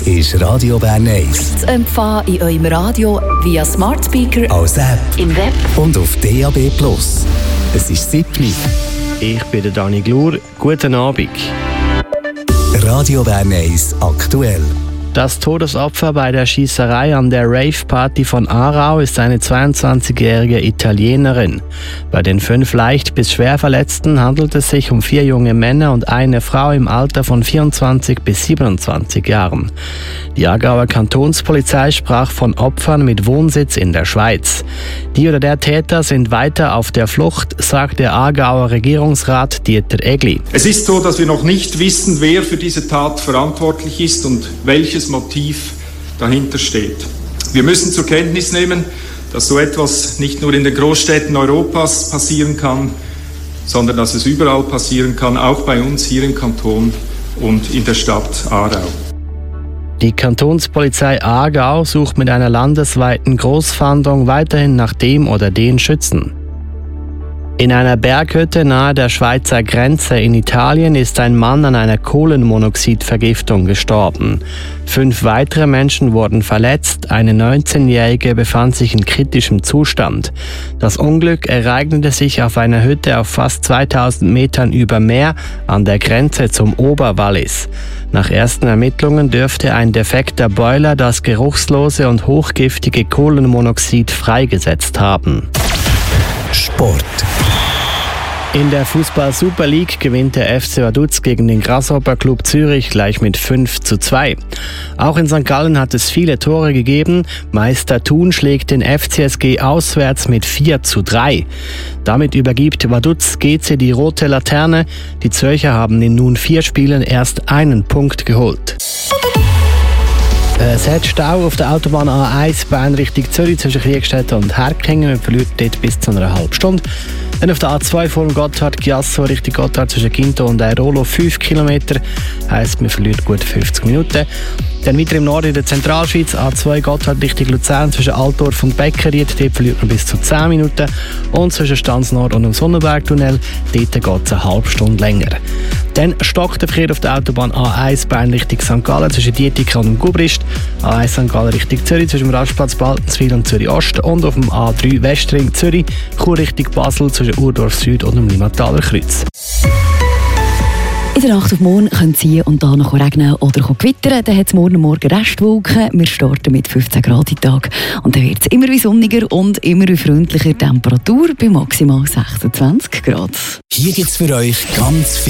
Das ist Radio Bern 1. Zu empfangen in eurem Radio via Smart Speaker, als App im Web und auf DAB+. Es ist 7. Ich bin der Dani Glur. Guten Abend. Radio Bern 1 aktuell. Das Todesopfer bei der Schiesserei an der Rave-Party von Aarau ist eine 22-jährige Italienerin. Bei den 5 leicht bis schwer Verletzten handelt es sich um 4 junge Männer und eine Frau im Alter von 24 bis 27 Jahren. Die Aargauer Kantonspolizei sprach von Opfern mit Wohnsitz in der Schweiz. Die oder der Täter sind weiter auf der Flucht, sagt der Aargauer Regierungsrat Dieter Egli. Es ist so, dass wir noch nicht wissen, wer für diese Tat verantwortlich ist und welches Motiv dahinter steht. Wir müssen zur Kenntnis nehmen, dass so etwas nicht nur in den Großstädten Europas passieren kann, sondern dass es überall passieren kann, auch bei uns hier im Kanton und in der Stadt Aarau. Die Kantonspolizei Aargau sucht mit einer landesweiten Großfahndung weiterhin nach dem oder den Schützen. In einer Berghütte nahe der Schweizer Grenze in Italien ist ein Mann an einer Kohlenmonoxidvergiftung gestorben. 5 weitere Menschen wurden verletzt, eine 19-Jährige befand sich in kritischem Zustand. Das Unglück ereignete sich auf einer Hütte auf fast 2000 Metern über Meer an der Grenze zum Oberwallis. Nach ersten Ermittlungen dürfte ein defekter Boiler das geruchslose und hochgiftige Kohlenmonoxid freigesetzt haben. Sport. In der Fußball-Super League gewinnt der FC Vaduz gegen den Grasshopper Club Zürich gleich mit 5:2. Auch in St. Gallen hat es viele Tore gegeben. Meister Thun schlägt den FCSG auswärts mit 4:3. Damit übergibt Vaduz GC die rote Laterne. Die Zürcher haben in nun 4 Spielen erst einen Punkt geholt. Es hat Stau auf der Autobahn A1 Bern Richtung Zürich zwischen Kriegstetten und Herkingen. Man verliert dort bis zu einer halben Stunde. Dann auf der A2 vor dem Gotthard-Giasso Richtung Gotthard zwischen Ginto und Airolo 5 Kilometer. Heisst, man verliert gut 50 Minuten. Dann weiter im Norden in der Zentralschweiz, A2 Gotthard Richtung Luzern zwischen Altdorf und Beckeried. Dort verliert man bis zu 10 Minuten. Und zwischen Stanz Nord und dem Sonnenbergtunnel, dort geht es eine halbe Stunde länger. Dann stockt der Verkehr auf der Autobahn A1 Bern Richtung St. Gallen zwischen Dietikon und Gubrist. A1 St. Gallen Richtung Zürich zwischen dem Rastplatz Baltenswil und Zürich Ost. Und auf dem A3 Westring Zürich, Chur Richtung Basel zwischen Urdorf Süd und dem Limmataler Kreuz. in der Nacht auf morgen können es hier und da noch regnen oder gewittern. Dann hat es morgen Restwolken. Wir starten mit 15 Grad am Tag. Und dann wird es immer wie sonniger und immer wie freundlicher Temperatur bei maximal 26 Grad. Hier gibt es für euch ganz viel